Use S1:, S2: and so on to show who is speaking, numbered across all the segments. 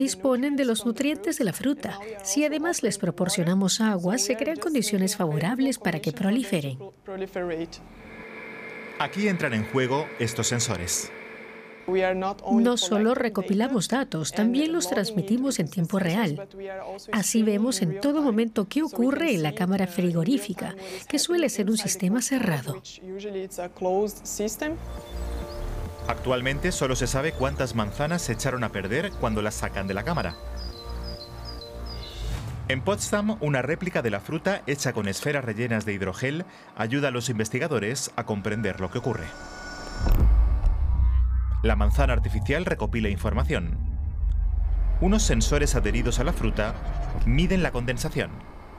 S1: disponen de los nutrientes de la fruta. Si además les proporcionamos agua, se crean condiciones favorables para que proliferen.
S2: Aquí entran en juego estos sensores.
S1: No solo recopilamos datos, también los transmitimos en tiempo real. Así vemos en todo momento qué ocurre en la cámara frigorífica, que suele ser un sistema cerrado.
S2: Actualmente solo se sabe cuántas manzanas se echaron a perder cuando las sacan de la cámara. En Potsdam, una réplica de la fruta hecha con esferas rellenas de hidrogel ayuda a los investigadores a comprender lo que ocurre. La manzana artificial recopila información. Unos sensores adheridos a la fruta miden la condensación.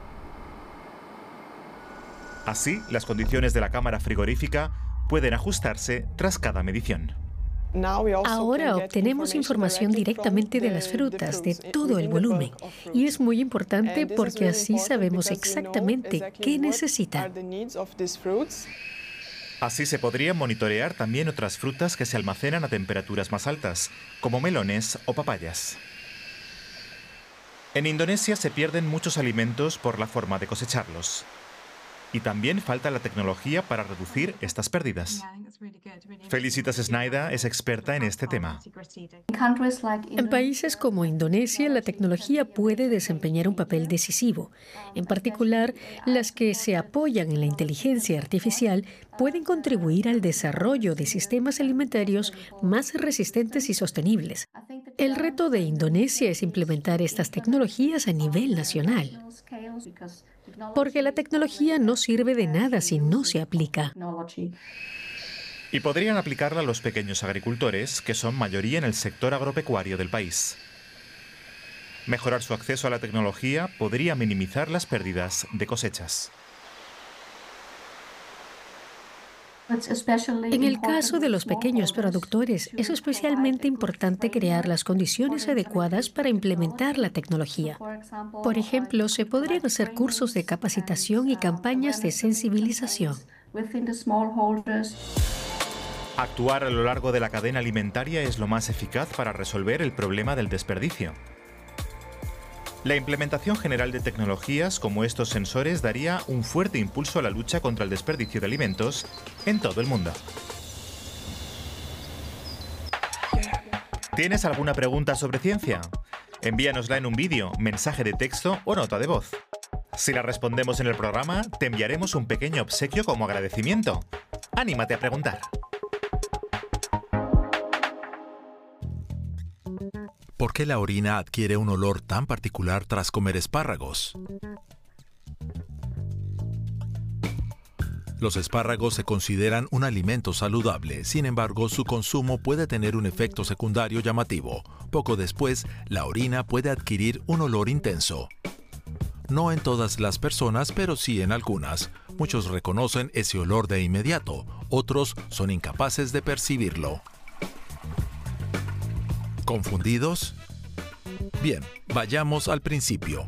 S2: Así, las condiciones de la cámara frigorífica pueden ajustarse tras cada medición.
S1: Ahora obtenemos información directamente de las frutas, de todo el volumen. Y es muy importante porque así sabemos exactamente qué necesitan.
S2: Así se podrían monitorear también otras frutas que se almacenan a temperaturas más altas, como melones o papayas. En Indonesia se pierden muchos alimentos por la forma de cosecharlos. Y también falta la tecnología para reducir estas pérdidas. Felicitas Snyder es experta en este tema.
S1: En países como Indonesia, la tecnología puede desempeñar un papel decisivo. En particular, las que se apoyan en la inteligencia artificial pueden contribuir al desarrollo de sistemas alimentarios más resistentes y sostenibles. El reto de Indonesia es implementar estas tecnologías a nivel nacional. Porque la tecnología no sirve de nada si no se aplica.
S2: Y podrían aplicarla a los pequeños agricultores, que son mayoría en el sector agropecuario del país. Mejorar su acceso a la tecnología podría minimizar las pérdidas de cosechas.
S1: En el caso de los pequeños productores, es especialmente importante crear las condiciones adecuadas para implementar la tecnología. Por ejemplo, se podrían hacer cursos de capacitación y campañas de sensibilización.
S2: Actuar a lo largo de la cadena alimentaria es lo más eficaz para resolver el problema del desperdicio. La implementación general de tecnologías como estos sensores daría un fuerte impulso a la lucha contra el desperdicio de alimentos en todo el mundo. ¿Tienes alguna pregunta sobre ciencia? Envíanosla en un vídeo, mensaje de texto o nota de voz. Si la respondemos en el programa, te enviaremos un pequeño obsequio como agradecimiento. ¡Anímate a preguntar!
S3: ¿Por qué la orina adquiere un olor tan particular tras comer espárragos? Los espárragos se consideran un alimento saludable, sin embargo, su consumo puede tener un efecto secundario llamativo. Poco después, la orina puede adquirir un olor intenso. No en todas las personas, pero sí en algunas. Muchos reconocen ese olor de inmediato, otros son incapaces de percibirlo. ¿Confundidos? Bien, vayamos al principio.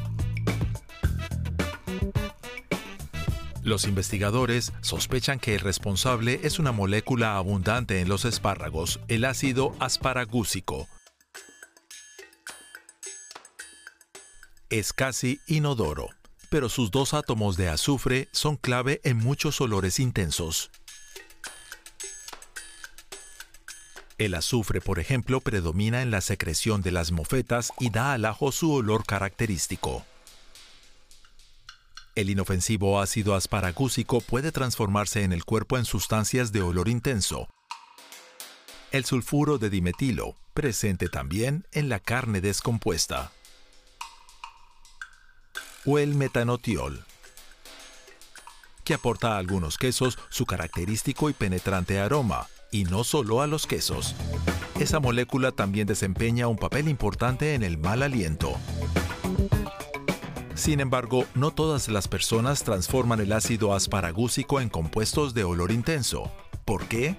S3: Los investigadores sospechan que el responsable es una molécula abundante en los espárragos, el ácido asparagúsico. Es casi inodoro, pero sus dos átomos de azufre son clave en muchos olores intensos. El azufre, por ejemplo, predomina en la secreción de las mofetas y da al ajo su olor característico. El inofensivo ácido asparagúsico puede transformarse en el cuerpo en sustancias de olor intenso. El sulfuro de dimetilo, presente también en la carne descompuesta. O el metanotiol, que aporta a algunos quesos su característico y penetrante aroma, y no solo a los quesos. Esa molécula también desempeña un papel importante en el mal aliento. Sin embargo, no todas las personas transforman el ácido asparagúsico en compuestos de olor intenso. ¿Por qué?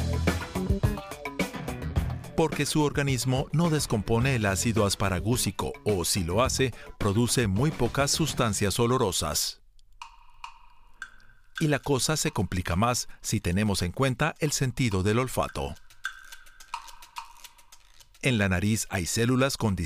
S3: Porque su organismo no descompone el ácido asparagúsico o, si lo hace, produce muy pocas sustancias olorosas. Y la cosa se complica más si tenemos en cuenta el sentido del olfato. En la nariz hay células con